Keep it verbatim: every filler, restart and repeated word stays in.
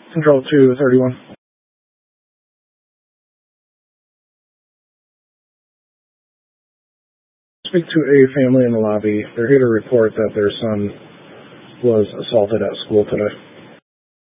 Control two thirty-one. Speak to a family in the lobby. They're here to report that their son was assaulted at school today.